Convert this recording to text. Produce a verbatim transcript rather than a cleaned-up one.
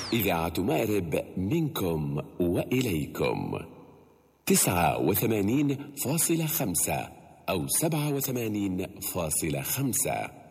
إذاعة مأرب منكم وإليكم تسعة وثمانين فاصلة خمسة أو سبعة وثمانين فاصلة خمسة.